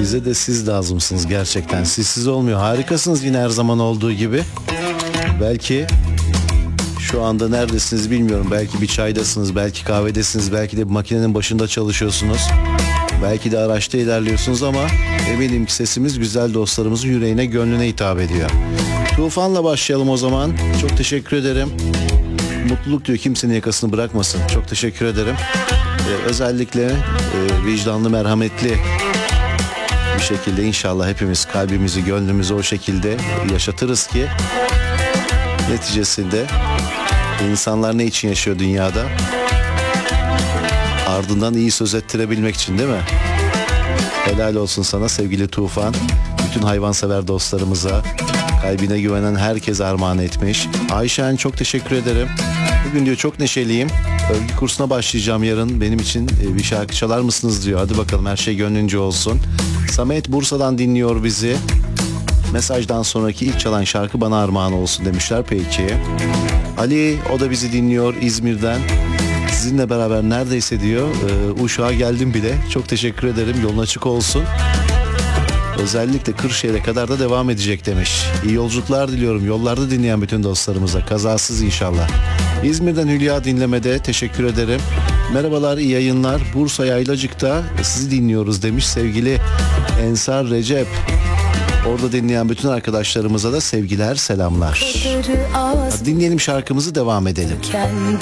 Bize de siz lazımsınız gerçekten. Sizsiz olmuyor. Harikasınız yine her zaman olduğu gibi. Belki şu anda neredesiniz bilmiyorum. Belki bir çaydasınız, belki kahvedesiniz, belki de makinenin başında çalışıyorsunuz. Belki de araçta ilerliyorsunuz ama eminim ki sesimiz güzel dostlarımızın yüreğine, gönlüne hitap ediyor. Tufan'la başlayalım o zaman. Çok teşekkür ederim. Mutluluk diyor, kimsenin yakasını bırakmasın. Çok teşekkür ederim. Özellikle vicdanlı, merhametli bir şekilde inşallah hepimiz kalbimizi, gönlümüzü o şekilde yaşatırız ki neticesinde insanlar ne için yaşıyor dünyada? Ardından iyi söz ettirebilmek için, değil mi? Helal olsun sana sevgili Tufan. Bütün hayvansever dostlarımıza, kalbine güvenen herkese armağan etmiş. Ayşen çok teşekkür ederim. Bugün diyor çok neşeliyim. Örgü kursuna başlayacağım yarın. Benim için bir şarkı çalar mısınız diyor. Hadi bakalım, her şey gönlünce olsun. Samet Bursa'dan dinliyor bizi. Mesajdan sonraki ilk çalan şarkı bana armağan olsun demişler. Peki. Ali, o da bizi dinliyor İzmir'den. Sizinle beraber neredeyse diyor Uşak'a geldim bile. Çok teşekkür ederim. Yolun açık olsun. Özellikle Kırşehir'e kadar da devam edecek demiş. İyi yolculuklar diliyorum. Yollarda dinleyen bütün dostlarımıza. Kazasız inşallah. İzmir'den Hülya dinlemede. Teşekkür ederim. Merhabalar, iyi yayınlar. Bursa Yaylacık'ta sizi dinliyoruz demiş sevgili Ensar Recep. Orada dinleyen bütün arkadaşlarımıza da sevgiler, selamlar. Hadi dinleyelim şarkımızı, devam edelim. Kendine